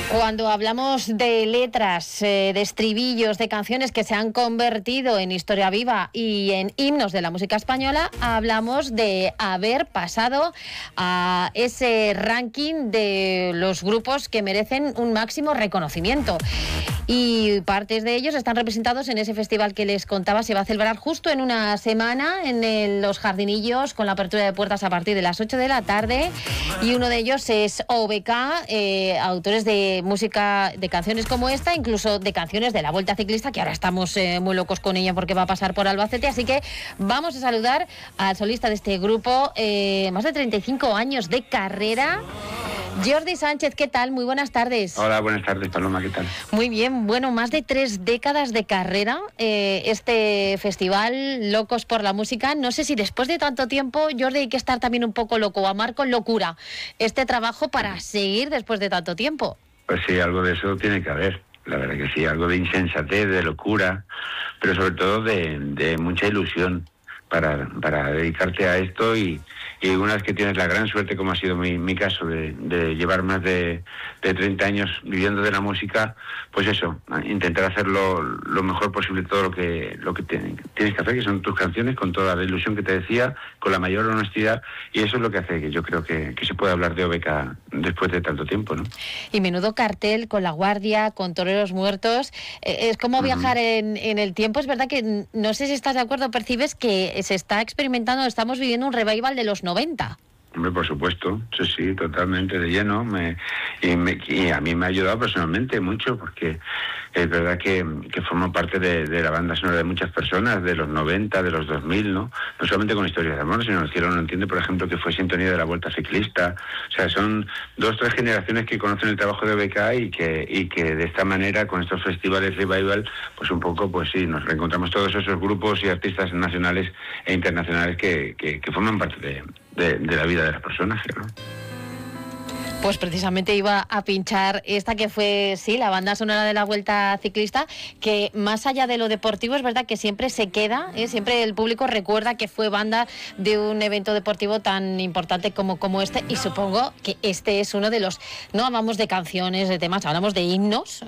Cuando hablamos de letras, de estribillos, de canciones que se han convertido en historia viva y en himnos de la música española, hablamos de haber pasado a ese ranking de los grupos que merecen un máximo reconocimiento. Y partes de ellos están representados en ese festival que les contaba. Se va a celebrar justo en una semana en Los Jardinillos, con la apertura de puertas a partir de las 8 de la tarde. Y uno de ellos es OBK, autores de música, de canciones como esta, incluso de canciones de la Vuelta Ciclista, que ahora estamos muy locos con ella porque va a pasar por Albacete. Así que vamos a saludar al solista de este grupo, más de 35 años de carrera, Jordi Sánchez. ¿Qué tal? Muy buenas tardes. Hola, buenas tardes, Paloma, ¿qué tal? Muy bien, bueno, más de 3 décadas de carrera, este festival Locos por la Música. No sé si después de tanto tiempo, Jordi, hay que estar también un poco loco, o amar con locura este trabajo para seguir después de tanto tiempo. Pues sí, algo de eso tiene que haber, la verdad que sí, algo de insensatez, de locura, pero sobre todo de mucha ilusión para dedicarte a esto y una vez que tienes la gran suerte, como ha sido mi caso, de llevar más de 30 años viviendo de la música, pues eso, intentar hacerlo lo mejor posible, todo lo que tienes que hacer, que son tus canciones, con toda la ilusión que te decía, con la mayor honestidad, y eso es lo que hace que yo creo que se puede hablar de OBK después de tanto tiempo, ¿no? Y menudo cartel, con La Guardia, con Toreros Muertos, es como viajar en el tiempo. Es verdad que, no sé si estás de acuerdo, percibes que se está experimentando, estamos viviendo un revival de los 90. Hombre, por supuesto, sí, totalmente de lleno, y a mí me ha ayudado personalmente mucho, porque es verdad que formo parte de la banda sonora de muchas personas, de los 90, de los 2000, ¿no? No solamente con Historias de Amor, sino El Cielo no entiende, por ejemplo, que fue sintonía de la Vuelta Ciclista. O sea, son 2 o 3 generaciones que conocen el trabajo de OBK y que de esta manera, con estos festivales revival, pues un poco, pues sí, nos reencontramos todos esos grupos y artistas nacionales e internacionales que forman parte de la vida de las personas, ¿no? Pues precisamente iba a pinchar esta que fue, sí, la banda sonora de la Vuelta Ciclista, que más allá de lo deportivo es verdad que siempre se queda, siempre el público recuerda que fue banda de un evento deportivo tan importante como este, y supongo que este es uno de los, no hablamos de canciones, de temas, hablamos de himnos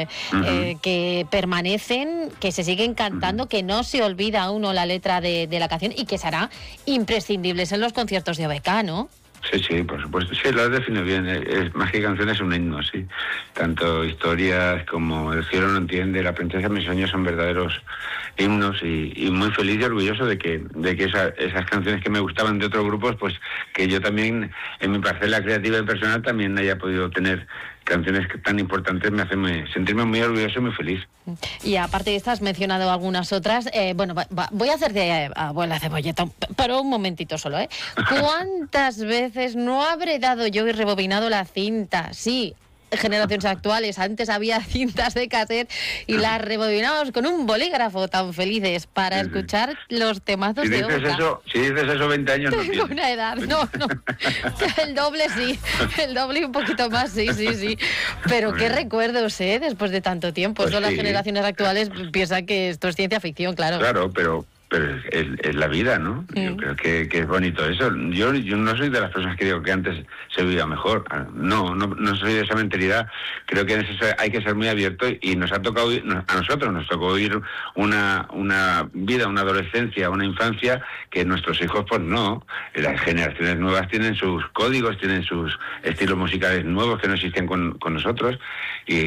que permanecen, que se siguen cantando, que no se olvida uno la letra de la canción y que será imprescindibles en los conciertos de OBK, ¿no? Sí, por supuesto. Sí, lo has definido bien. Es más que canciones, es un himno, sí. Tanto historias como El cielo no entiende, La princesa de mis sueños son verdaderos himnos, y muy feliz y orgulloso de que esas canciones que me gustaban de otros grupos, pues que yo también, en mi parcela creativa y personal, también haya podido tener canciones tan importantes. Me hacen sentirme muy orgulloso y muy feliz. Y aparte de estas, has mencionado algunas otras. Bueno, voy a hacerte abuela cebolleta, pero un momentito solo, ¿eh? ¿Cuántas veces no habré dado yo y rebobinado la cinta? Sí, generaciones actuales, antes había cintas de cassette y las rebobinamos con un bolígrafo, tan felices para escuchar los temazos de OBK. Si dices eso, 20 años no tengo una edad, no. El doble sí, el doble y un poquito más, sí. Pero qué recuerdos, después de tanto tiempo. Pues las generaciones actuales piensan que esto es ciencia ficción, claro. Claro, pero es la vida, ¿no? Yo creo que es bonito eso. Yo no soy de las personas que digo que antes se vivía mejor. No soy de esa mentalidad. Creo que hay que ser muy abierto, y nos ha tocado, a nosotros nos tocó vivir una vida, una adolescencia, una infancia que nuestros hijos pues no. Las generaciones nuevas tienen sus códigos, tienen sus estilos musicales nuevos que no existen con nosotros, y